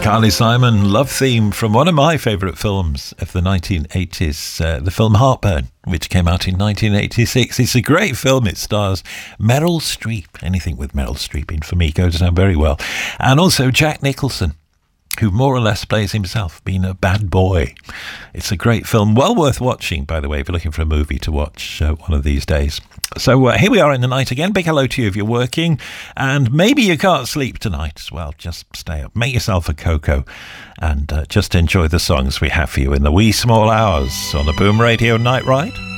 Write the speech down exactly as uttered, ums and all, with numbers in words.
Carly Simon, love theme from one of my favourite films of the nineteen eighties, uh, the film Heartburn, which came out in nineteen eighty-six. It's a great film. It stars Meryl Streep. Anything with Meryl Streep in for me goes down very well. And also Jack Nicholson, who more or less plays himself, being a bad boy. It's a great film, well worth watching, by the way, if you're looking for a movie to watch uh, one of these days. So uh, here we are in the night again. Big hello to you if you're working, and maybe you can't sleep tonight. Well, just stay up, make yourself a cocoa, and uh, just enjoy the songs we have for you in the wee small hours on the Boom Radio Night Ride.